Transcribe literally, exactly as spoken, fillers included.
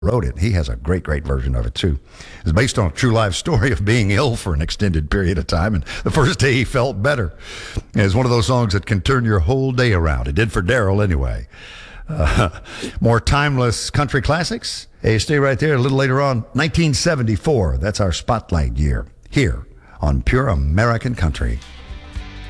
wrote it. He has a great, great version of it, too. It's based on a true life story of being ill for an extended period of time, and the first day he felt better. It's one of those songs that can turn your whole day around. It did for Daryl, anyway. Uh, more timeless country classics. Hey, stay right there. A little later on, nineteen seventy-four. That's our spotlight year here on Pure American Country.